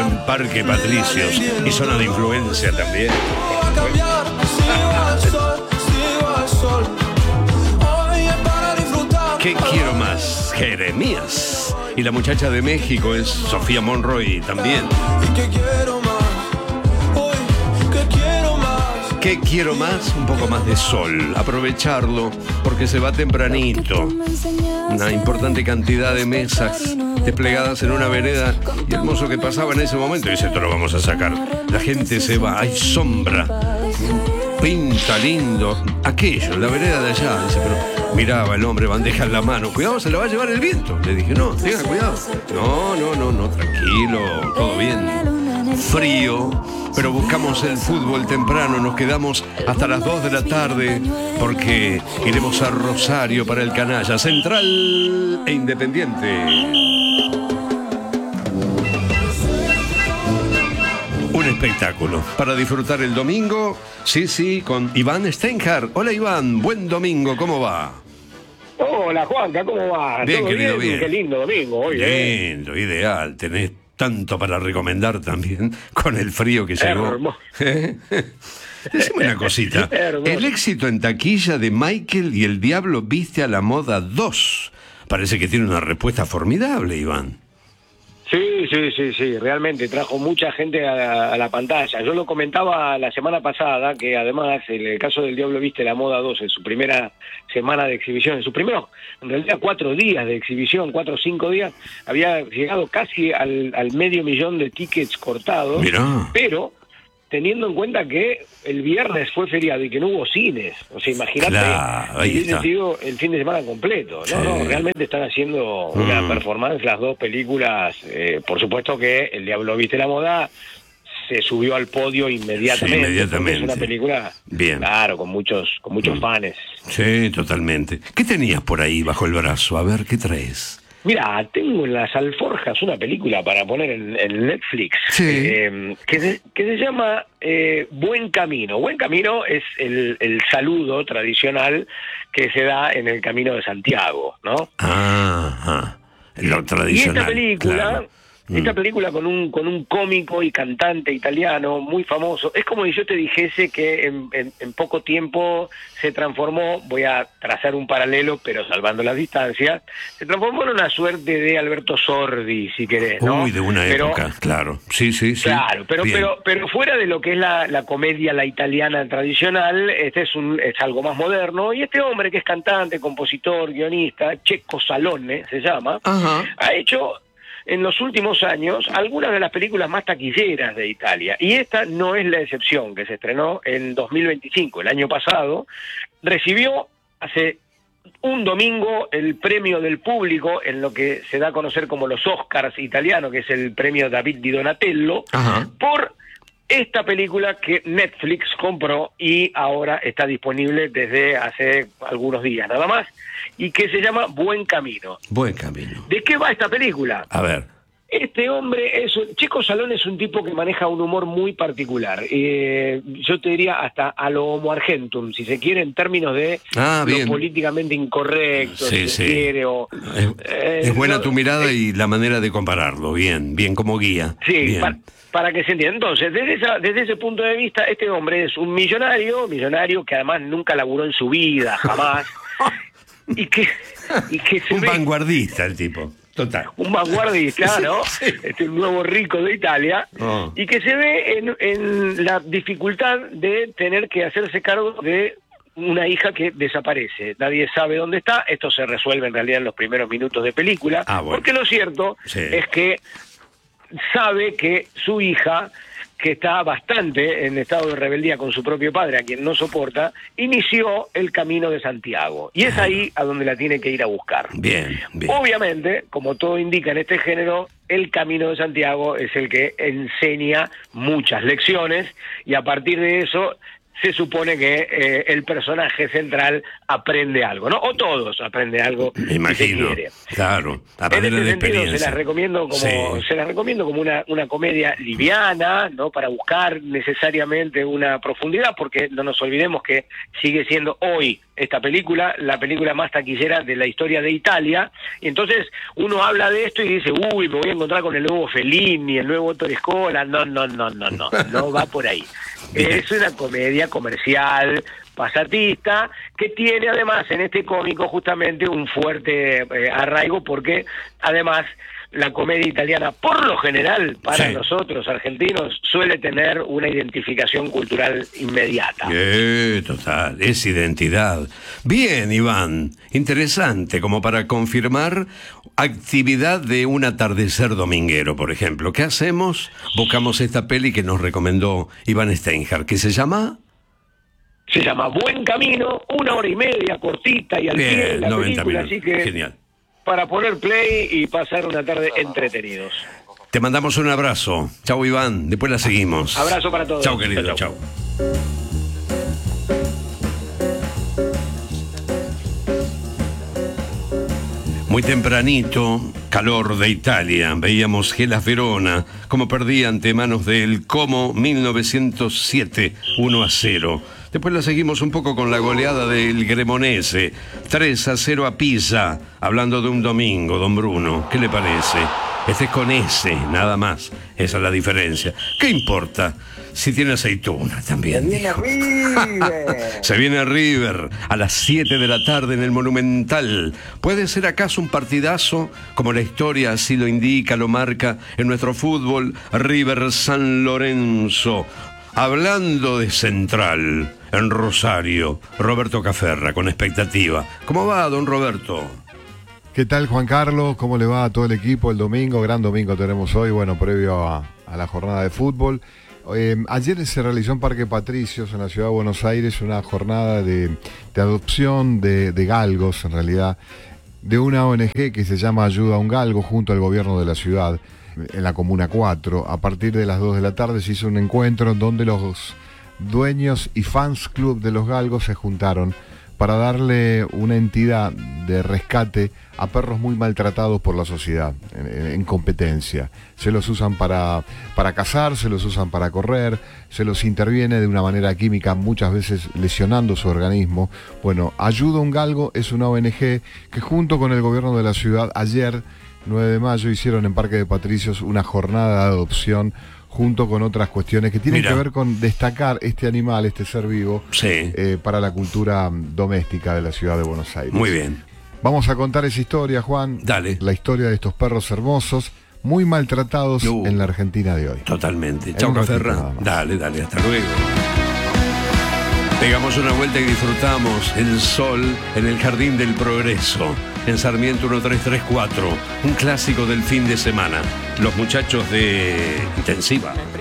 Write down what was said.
en Parque Patricios y zona de influencia también. ¿Qué quiero más? Jeremías. Y la muchacha de México es Sofía Monroy también. ¿Qué quiero más? Un poco más de sol. Aprovecharlo porque se va tempranito. Una importante cantidad de mesas desplegadas en una vereda y el mozo que pasaba en ese momento dice: esto lo vamos a sacar. La gente se va, hay sombra, pinta lindo. Aquello, la vereda de allá. Dice, pero miraba el hombre, bandeja en la mano. Cuidado, se la va a llevar el viento. Le dije, no, tenga cuidado. No, tranquilo, todo bien. Frío, pero buscamos el fútbol temprano, nos quedamos hasta las 2 de la tarde porque iremos a Rosario para el canalla, Central e Independiente. Un espectáculo para disfrutar el domingo, sí, con Iván Steinhardt. Hola Iván, buen domingo, ¿cómo va? Hola Juanca, ¿cómo va? Bien, ¿Todo querido, bien? Qué lindo domingo hoy, Lindo, ideal, tenés tanto para recomendar también con el frío que llegó. Decime una cosita. El éxito en taquilla de Michael y el Diablo Viste a la Moda 2 parece que tiene una respuesta formidable, Iván. Sí, realmente trajo mucha gente a la pantalla. Yo lo comentaba la semana pasada, que además en el caso del Diablo Viste la Moda 2, en su primera semana de exhibición, en su primero, en realidad 4 días de exhibición, 4 o 5 días, había llegado casi al 500.000 de tickets cortados. Mirá. Pero teniendo en cuenta que el viernes fue feriado y que no hubo cines. O sea, imagínate, claro, hubiese sido el fin de semana completo. Sí. No, realmente están haciendo una performance las dos películas. Por supuesto que El Diablo Viste la Moda se subió al podio inmediatamente. Sí, inmediatamente. Es una película, bien, claro, con muchos fans. Sí, totalmente. ¿Qué tenías por ahí bajo el brazo? A ver, ¿qué traes? Mira, tengo en las alforjas una película para poner en Netflix, sí, que se llama Buen Camino. Buen Camino es el saludo tradicional que se da en el Camino de Santiago, ¿no? Lo tradicional. Y esta película... Claro. Esta película con un cómico y cantante italiano muy famoso, es como si yo te dijese que en poco tiempo se transformó, voy a trazar un paralelo, pero salvando las distancias, se transformó en una suerte de Alberto Sordi, si querés, ¿no? Uy, de una época, claro. Sí. Claro, pero fuera de lo que es la comedia, la italiana tradicional, este es algo más moderno, y este hombre que es cantante, compositor, guionista, Checco Zalone se llama, ha hecho en los últimos años algunas de las películas más taquilleras de Italia, y esta no es la excepción, que se estrenó en 2025, el año pasado, recibió hace un domingo el premio del público en lo que se da a conocer como los Oscars italianos, que es el premio David Di Donatello, por esta película que Netflix compró y ahora está disponible desde hace algunos días nada más, y que se llama Buen Camino. Buen Camino. ¿De qué va esta película? A ver. Este hombre, Checco Zalone es un tipo que maneja un humor muy particular. Yo te diría hasta a lo homo argentum, si se quiere, en términos de lo políticamente incorrecto, si se quiere. Es buena tu mirada y la manera de compararlo, bien como guía. Sí, bien. Para que se entienda. Entonces, desde ese punto de vista, este hombre es un millonario que además nunca laburó en su vida, jamás, y que se un vanguardista el tipo. Total. Un vanguardista, ¿no? Sí. Un nuevo rico de Italia, y que se ve en la dificultad de tener que hacerse cargo de una hija que desaparece. Nadie sabe dónde está. Esto se resuelve en realidad en los primeros minutos de película, porque lo cierto es que sabe que su hija, que está bastante en estado de rebeldía con su propio padre, a quien no soporta, inició el Camino de Santiago. Y es ahí a donde la tiene que ir a buscar. Bien. Obviamente, como todo indica en este género, el Camino de Santiago es el que enseña muchas lecciones, y a partir de eso se supone que el personaje central aprende algo, ¿no? O todos aprenden algo. Me imagino, si claro, a manera de experiencia. Se las recomiendo como una comedia liviana, ¿no? Para buscar necesariamente una profundidad, porque no nos olvidemos que sigue siendo hoy esta película, la película más taquillera de la historia de Italia, y entonces uno habla de esto y dice, uy, me voy a encontrar con el nuevo Fellini, el nuevo Scola. No va por ahí. Es una comedia comercial, pasatista, que tiene además en este cómico justamente un fuerte arraigo, porque además la comedia italiana, por lo general, para nosotros argentinos, suele tener una identificación cultural inmediata. Total, es identidad. Bien, Iván, interesante, como para confirmar actividad de un atardecer dominguero, por ejemplo. ¿Qué hacemos? Buscamos esta peli que nos recomendó Iván Steinhardt, que se llama... Se llama Buen Camino, 1 hora y media, cortita y al pie la 90 película, minutos. así que... Genial. Para poner play y pasar una tarde entretenidos. Te mandamos un abrazo. Chau, Iván. Después la seguimos. Abrazo para todos. Chau, querido. Chau. Muy tempranito, calor de Italia. Veíamos Hellas Verona, como perdía ante manos del Como 1907, 1-0. Después la seguimos un poco con la goleada del Cremonese, 3-0 a Pisa, hablando de un domingo, don Bruno. ¿Qué le parece? Este es con S, nada más. Esa es la diferencia. ¿Qué importa? Si tiene aceituna también. Se viene River. Se viene River a las 7 de la tarde en el Monumental. ¿Puede ser acaso un partidazo? Como la historia así lo indica, lo marca en nuestro fútbol. River San Lorenzo. Hablando de Central, en Rosario, Roberto Caferra, con expectativa. ¿Cómo va, don Roberto? ¿Qué tal, Juan Carlos? ¿Cómo le va a todo el equipo? El domingo, gran domingo tenemos hoy, bueno, previo a la jornada de fútbol. Ayer se realizó en Parque Patricios, en la ciudad de Buenos Aires, una jornada de adopción de galgos, en realidad, de una ONG que se llama Ayuda a un Galgo, junto al gobierno de la ciudad, en la Comuna 4. A partir de las 2 de la tarde se hizo un encuentro donde los dueños y fans club de los galgos se juntaron para darle una entidad de rescate a perros muy maltratados por la sociedad, en competencia. Se los usan para cazar, se los usan para correr, se los interviene de una manera química, muchas veces lesionando su organismo. Bueno, Ayuda a un Galgo es una ONG que junto con el gobierno de la ciudad, ayer, 9 de mayo, hicieron en Parque de Patricios una jornada de adopción junto con otras cuestiones que tienen que ver con destacar este animal, este ser vivo, para la cultura doméstica de la ciudad de Buenos Aires. Muy bien. Vamos a contar esa historia, Juan. Dale. La historia de estos perros hermosos, muy maltratados en la Argentina de hoy. Totalmente. Chau, Caferra. Dale, hasta luego. Pegamos una vuelta y disfrutamos el sol en el Jardín del Progreso, en Sarmiento 1334, un clásico del fin de semana. Los muchachos de Intensiva.